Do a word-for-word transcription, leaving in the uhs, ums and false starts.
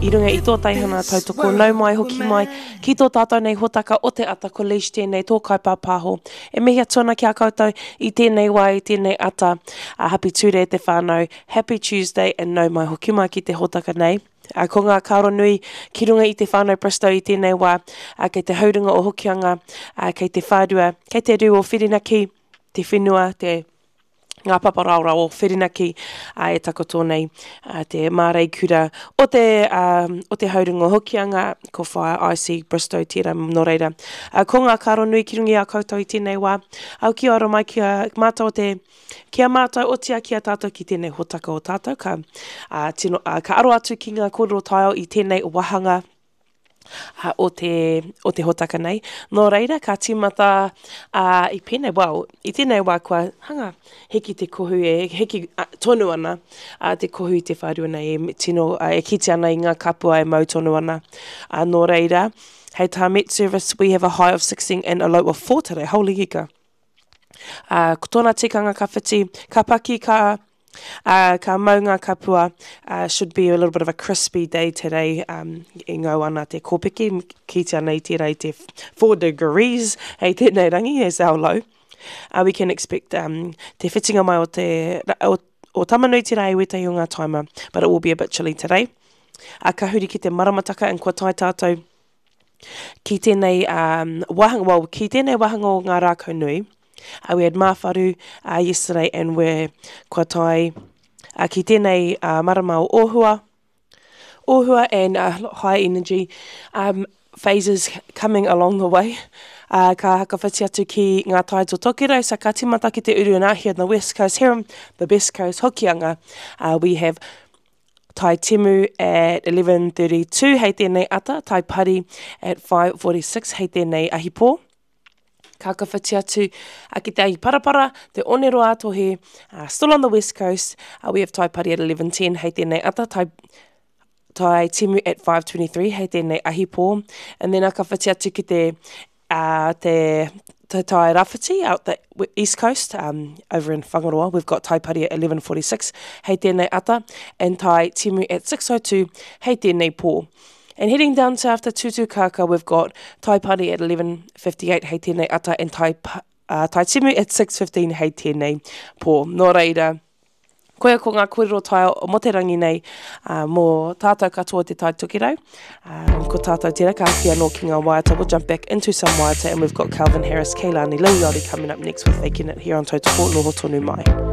I runga I tō taihana tautoko nau mai hoki mai ki tō tātou nei hotaka o te ata ko leish tēnei tō kaipā pāho. E mehia tōna ki a koutou I tēnei wā I tēnei ata. Uh, happy Ture te whānau, Happy Tuesday and nau mai hoki mai ki te hotaka nei. Uh, ko ngā kaoro nui ki runga I te whānau Bristow I tēnei wā, uh, kei te haurunga o hokianga, uh, kei te whādua, kei te rū o whirinaki, te whenua, te ngā paparaura o whirinaki, uh, e takoto nei, uh, te mārei kura o te, um, o te haurunga o hokianga, ko whaia I C Bristow tira no reira. Uh, ko ngā karo nui ki rungi a koutou I tēnei wā, au ki ora mai ki a mātou o te, ki a mātou o tia ki a tātou ki tēnei hotaka o tātou, ka, uh, tino, uh, ka aro atu ki ngā kōrero taio I tēnei wahanga, Uh, o, te, o te hotaka nei. Nō reira, ka tīmata uh, I pēnei, well, I tēnei wā kua hanga heki te kohu e, heki uh, tonu ana, uh, te kohu I te whārua nei, e, tino, uh, e kiti ana I ngā kapua e mau tonu ana. Uh, nō reira, hei tā Met Service, we have a high of sixteen and a low of four today, holy ika. Uh, ko tōna tikanga ka whiti, ka paki ka... Uh, ka maunga kapua uh, should be a little bit of a crispy day today. Um, I ngau ana te kōpiki, ki te ana I tērā I te four degrees, hei tēnei rangi, as our low. Uh, we can expect um, te whitinga mai o te o, o tamanui te rai weta I o ngā taima, but it will be a bit chilly today. Uh, ka huri ki te maramataka and kua tai tātou ki tēnei um, wahanga, well, ki tēnei wahanga o ngā rākau nui. Uh, we had Mawharu uh, yesterday and we're kua tai uh, ki tēnei uh, marama o Ohua. Ohua and uh, high energy um, phases coming along the way. Uh, ka hakawhiti atu ki ngā tai tō tokiro, sa ka timata ki te uru and here on the west coast, here on the best coast, Hokianga. Uh, we have Tai Temu at eleven thirty-two, hei tēnei ata, Tai Pari at five forty-six, hei tēnei ahipo. Ka kawhiti atu uh, ki te ahi parapara, te onero atohe, uh, still on the west coast. Uh, we have Tai Pari at eleven ten, hei tēnei ata, Tai, tai Temu at five twenty-three, hei tēnei ahipo. And then a ka whiti atu ki te, uh, te, te Tai Rāwhiti out the east coast, um, over in Whangaroa. We've got Tai Pari at eleven forty-six, hei tēnei ata, and Tai Temu at six oh two, hei tēnei pō. And heading down south to Tutukaka, we've got Tai Pari at eleven fifty-eight, hei tēnei ata, and Tai, uh, Tai Temu at six fifteen, hei tēnei pō. Nō reira, koea ko ngā kōrero taio o Moterangi nei, uh, mō tātou katoa te tai tukirau. Um, ko tātou tira, ka haki anō ki ngā waiata. We'll jump back into some waiata, and we've got Calvin Harris, Keilani Leoari coming up next with Faking It here on Tautoko no Hotonu Mai.